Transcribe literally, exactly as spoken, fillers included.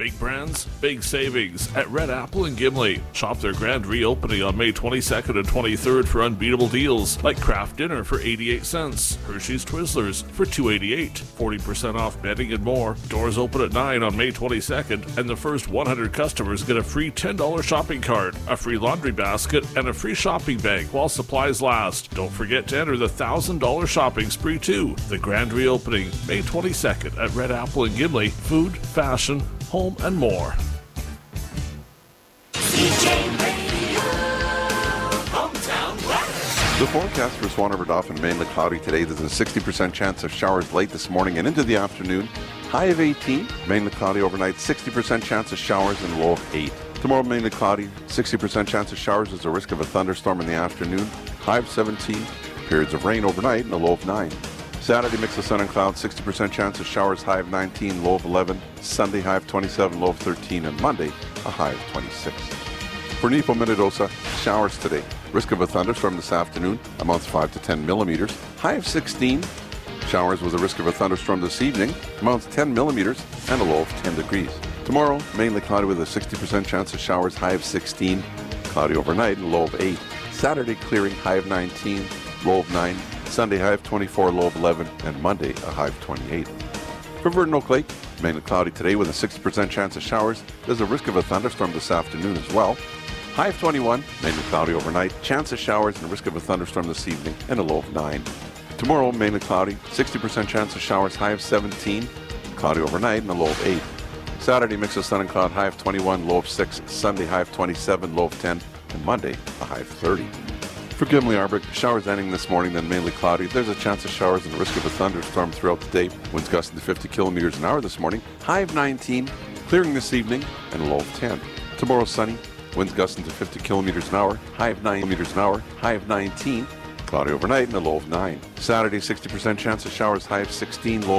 Big brands, big savings at Red Apple in Gimli. Shop their grand reopening on May twenty-second and twenty-third for unbeatable deals like Kraft Dinner for eighty-eight cents, Hershey's Twizzlers for two dollars and eighty-eight cents, forty percent off bedding and more. Doors open at nine on May twenty-second, and the first one hundred customers get a free ten dollars shopping cart, a free laundry basket, and a free shopping bag while supplies last. Don't forget to enter the one thousand dollars shopping spree too. The grand reopening, May twenty-second at Red Apple in Gimli. Food, fashion, home, and more. C J Radio, Hometown West. The forecast for Swan River Dauphin, mainly cloudy today. There's a sixty percent chance of showers late this morning and into the afternoon. High of eighteen, mainly cloudy overnight. sixty percent chance of showers and low of eight. Tomorrow, mainly cloudy. sixty percent chance of showers. There's a risk of a thunderstorm in the afternoon. High of seventeen. Periods of rain overnight and a low of nine. Saturday, mix of sun and clouds. sixty percent chance of showers. High of nineteen, low of eleven. Sunday, high of twenty-seven, low of thirteen. And Monday, a high of twenty-six. For Nepo Minnedosa, showers today. Risk of a thunderstorm this afternoon. Amounts five to ten millimeters. High of sixteen. Showers with a risk of a thunderstorm this evening. Amounts ten millimeters and a low of ten degrees. Tomorrow, mainly cloudy with a sixty percent chance of showers. High of sixteen. Cloudy overnight and low of eight. Saturday, clearing. High of nineteen. Low of nine. Sunday, high of twenty-four, low of eleven. And Monday, a high of twenty-eight. For Verdon Oak Lake, mainly cloudy today with a sixty percent chance of showers. There's a risk of a thunderstorm this afternoon as well. High of twenty-one, mainly cloudy overnight. Chance of showers and a risk of a thunderstorm this evening and a low of nine. Tomorrow, mainly cloudy, sixty percent chance of showers. High of seventeen, cloudy overnight and a low of eight. Saturday, mix of sun and cloud. High of twenty-one, low of six. Sunday, high of twenty-seven, low of ten. And Monday, a high of thirty. For Gimli Arbor, showers ending this morning, then mainly cloudy. There's a chance of showers and a risk of a thunderstorm throughout the day. Winds gusting to fifty kilometers an hour this morning. High of nineteen, clearing this evening, and a low of ten. Tomorrow, sunny. Winds gusting to fifty kilometers an hour. High of nine meters an hour. High of nineteen. Cloudy overnight and a low of nine. Saturday, sixty percent chance of showers. High of sixteen, low